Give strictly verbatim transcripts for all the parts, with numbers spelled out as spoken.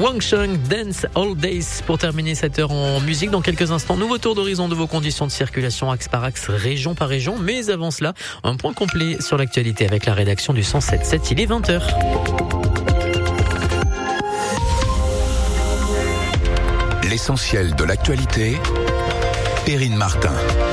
Wang Chung, Dance All Days pour terminer cette heure en musique. Dans quelques instants, nouveau tour d'horizon de vos conditions de circulation axe par axe, région par région. Mais avant cela, un point complet sur l'actualité avec la rédaction du cent sept virgule sept. Il est vingt heures. L'essentiel de l'actualité, Perrine Martin.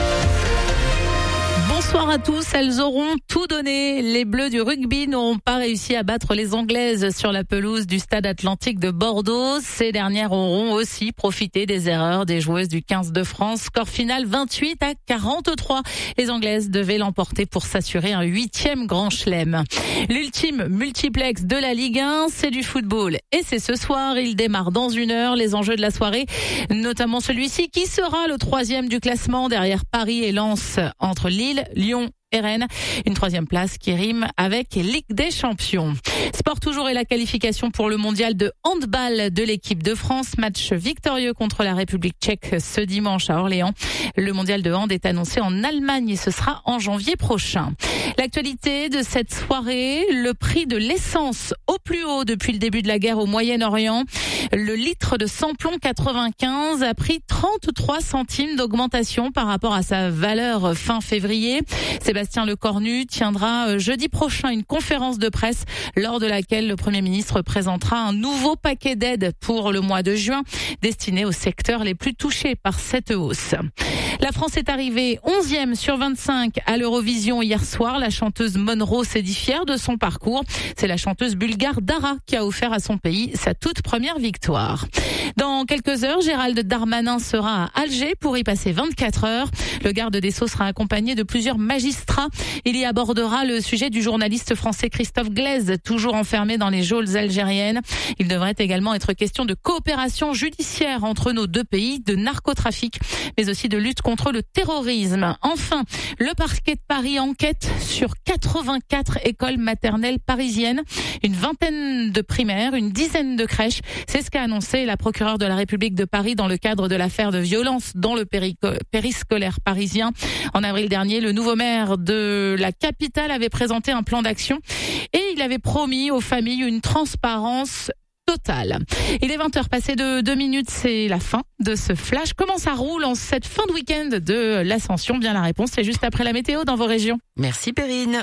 Bonsoir à tous, elles auront tout donné. Les Bleus du rugby n'auront pas réussi à battre les Anglaises sur la pelouse du Stade Atlantique de Bordeaux. Ces dernières auront aussi profité des erreurs des joueuses du quinze de France. Score final vingt-huit à quarante-trois. Les Anglaises devaient l'emporter pour s'assurer un huitième grand chelem. L'ultime multiplex de la Ligue un, c'est du football. Et c'est ce soir, il démarre dans une heure. Les enjeux de la soirée, notamment celui-ci, qui sera le troisième du classement derrière Paris et Lens, entre Lille, Lyon et Rennes. Une troisième place qui rime avec Ligue des Champions. Sport toujours et la qualification pour le mondial de handball de l'équipe de France. Match victorieux contre la République tchèque ce dimanche à Orléans. Le mondial de hand est annoncé en Allemagne et ce sera en janvier prochain. L'actualité de cette soirée, le prix de l'essence au plus haut depuis le début de la guerre au Moyen-Orient. Le litre de samplon quatre-vingt-quinze a pris trente-trois centimes d'augmentation par rapport à sa valeur fin février. Sébastien Lecornu tiendra jeudi prochain une conférence de presse lors de laquelle le Premier ministre présentera un nouveau paquet d'aides pour le mois de juin destiné aux secteurs les plus touchés par cette hausse. La France est arrivée onzième sur vingt-cinq à l'Eurovision hier soir. La chanteuse Monroe s'est dit fière de son parcours. C'est la chanteuse bulgare Dara qui a offert à son pays sa toute première victoire. Dans quelques heures, Gérald Darmanin sera à Alger pour y passer vingt-quatre heures. Le garde des Sceaux sera accompagné de plusieurs magistrats. Il y abordera le sujet du journaliste français Christophe Glaise, toujours enfermé dans les geôles algériennes. Il devrait également être question de coopération judiciaire entre nos deux pays, de narcotrafic, mais aussi de lutte contre le terrorisme. Enfin, le parquet de Paris enquête sur quatre-vingt-quatre écoles maternelles parisiennes, une vingtaine de primaires, une dizaine de crèches. C'est ce qu'a annoncé la procureure de la République de Paris dans le cadre de l'affaire de violence dans le périco- périscolaire parisien. En avril dernier, le nouveau maire de la capitale avait présenté un plan d'action et il avait promis aux familles une transparence totale. Il est vingt heures passées de deux minutes, c'est la fin de ce flash. Comment ça roule en cette fin de week-end de l'Ascension? Bien la réponse, c'est juste après la météo dans vos régions. Merci Perrine.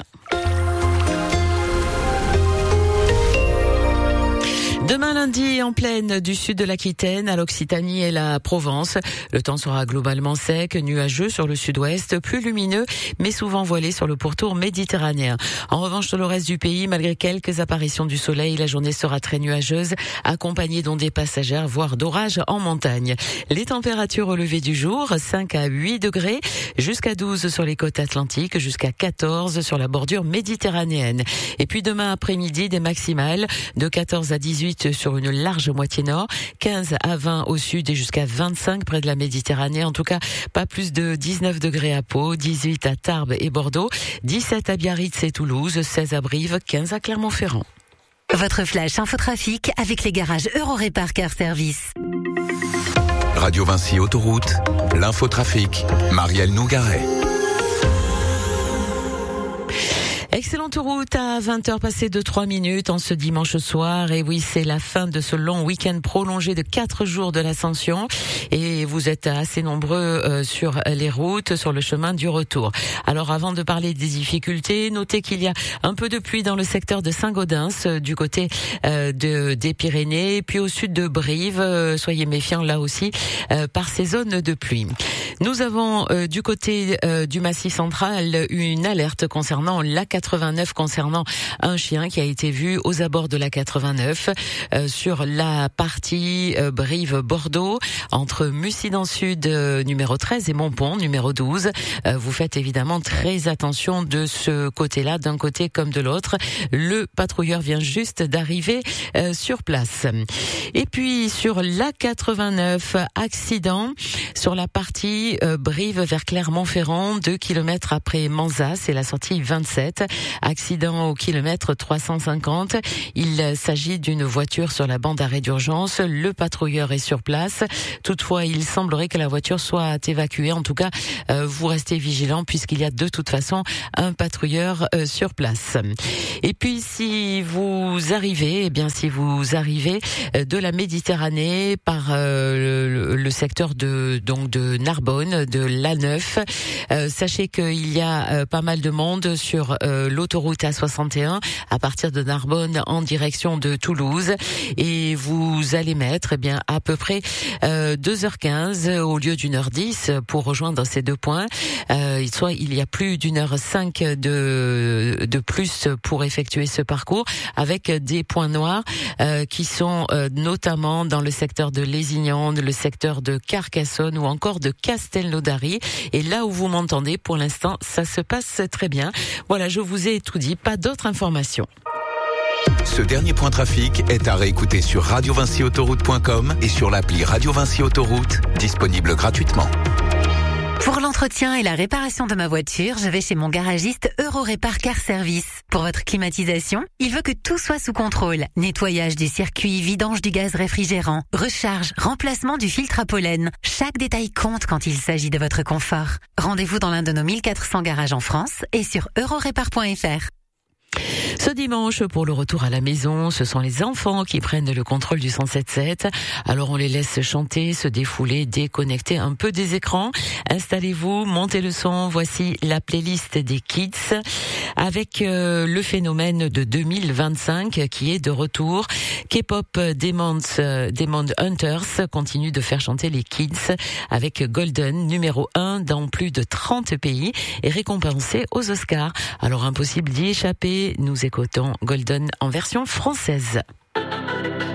Demain lundi, en plaine du sud de l'Aquitaine, à l'Occitanie et la Provence, le temps sera globalement sec, nuageux sur le sud-ouest, plus lumineux, mais souvent voilé sur le pourtour méditerranéen. En revanche, sur le reste du pays, malgré quelques apparitions du soleil, la journée sera très nuageuse, accompagnée d'ondées passagères, voire d'orages en montagne. Les températures au lever du jour, cinq à huit degrés, jusqu'à douze sur les côtes atlantiques, jusqu'à quatorze sur la bordure méditerranéenne. Et puis demain après-midi, des maximales de quatorze à dix-huit sur une large moitié nord, quinze à vingt au sud et jusqu'à vingt-cinq près de la Méditerranée. En tout cas, pas plus de dix-neuf degrés à Pau, dix-huit à Tarbes et Bordeaux, dix-sept à Biarritz et Toulouse, seize à Brive, quinze à Clermont-Ferrand. Votre flash infotrafic avec les garages Eurorépar Car Service. Radio Vinci Autoroute, l'infotrafic, Marielle Nougaret. Excellente route à vingt heures passées de trois minutes en ce dimanche soir. Et oui, c'est la fin de ce long week-end prolongé de quatre jours de l'Ascension. Et vous êtes assez nombreux euh, sur les routes, sur le chemin du retour. Alors avant de parler des difficultés, notez qu'il y a un peu de pluie dans le secteur de Saint-Gaudens, euh, du côté euh, de, des Pyrénées, puis au sud de Brive. Euh, soyez méfiants là aussi euh, par ces zones de pluie. Nous avons euh, du côté euh, du Massif central une alerte concernant la quatre-vingt-neuf concernant un chien qui a été vu aux abords de la quatre-vingt-neuf euh, sur la partie euh, Brive-Bordeaux entre Mussidan-Sud euh, numéro treize et Montpont numéro douze. Euh, vous faites évidemment très attention de ce côté-là, d'un côté comme de l'autre. Le patrouilleur vient juste d'arriver euh, sur place. Et puis sur la quatre-vingt-neuf, accident sur la partie euh, Brive vers Clermont-Ferrand, deux kilomètres après Manzat, c'est la sortie vingt-sept. Accident au kilomètre trois cent cinquante. Il s'agit d'une voiture sur la bande d'arrêt d'urgence. Le patrouilleur est sur place. Toutefois, il semblerait que la voiture soit évacuée. En tout cas, euh, vous restez vigilants puisqu'il y a de toute façon un patrouilleur euh, sur place. Et puis, si vous arrivez, eh bien, si vous arrivez de la Méditerranée par euh, le, le secteur de donc de Narbonne, de l'A neuf, euh, sachez qu'il y a euh, pas mal de monde sur euh, l'autoroute A soixante et un à partir de Narbonne en direction de Toulouse, et vous allez mettre eh bien à peu près euh, deux heures quinze au lieu d'une heure dix pour rejoindre ces deux points. Euh, soit il y a plus d'une heure cinq de de plus pour effectuer ce parcours, avec des points noirs euh, qui sont euh, notamment dans le secteur de Lézignan, le secteur de Carcassonne ou encore de Castelnaudary. Et là où vous m'entendez, pour l'instant, ça se passe très bien. Voilà, je vous ai tout dit, pas d'autres informations. Ce dernier point trafic est à réécouter sur radio vinci autoroute point com et sur l'appli Radio Vinci Autoroute, disponible gratuitement. Pour l'entretien et la réparation de ma voiture, je vais chez mon garagiste Eurorépar Car Service. Pour votre climatisation, il veut que tout soit sous contrôle. Nettoyage du circuit, vidange du gaz réfrigérant, recharge, remplacement du filtre à pollen. Chaque détail compte quand il s'agit de votre confort. Rendez-vous dans l'un de nos mille quatre cents garages en France et sur eurorépar point f r. Ce dimanche, pour le retour à la maison, ce sont les enfants qui prennent le contrôle du cent sept sept. Alors on les laisse chanter, se défouler, déconnecter un peu des écrans. Installez-vous, montez le son. Voici la playlist des kids avec euh, le phénomène de deux mille vingt-cinq qui est de retour. K-pop Demon, euh, Demon Hunters continue de faire chanter les kids avec Golden, numéro un dans plus de trente pays et récompensé aux Oscars. Alors impossible d'y échapper. Nous écoutons Golden en version française.